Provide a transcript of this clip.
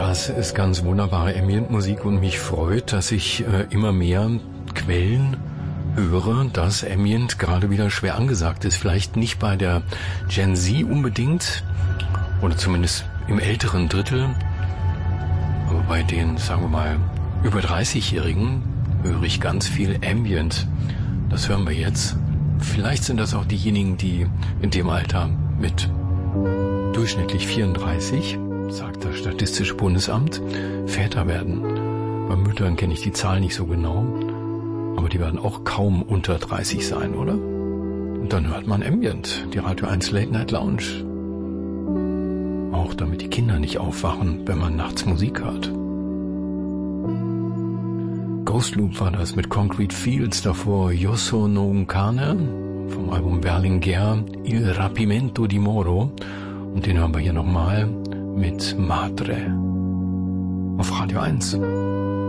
Das ist ganz wunderbare Ambient-Musik und mich freut, dass ich immer mehr Quellen höre, dass Ambient gerade wieder schwer angesagt ist. Vielleicht nicht bei der Gen Z unbedingt oder zumindest im älteren Drittel, aber bei den, sagen wir mal, über 30-Jährigen höre ich ganz viel Ambient. Das hören wir jetzt. Vielleicht sind das auch diejenigen, die in dem Alter mit durchschnittlich 34, sagt das Statistische Bundesamt, Väter werden. Bei Müttern kenne ich die Zahl nicht so genau, aber die werden auch kaum unter 30 sein, oder? Und dann hört man Ambient, die Radio 1 Late Night Lounge. Auch damit die Kinder nicht aufwachen, wenn man nachts Musik hört. Ghost Loop war das mit Concrete Fields, davor Io sono un cane vom Album Berlinguer, Il rapimento di Moro. Und den hören wir hier nochmal mit Madre auf Radio 1.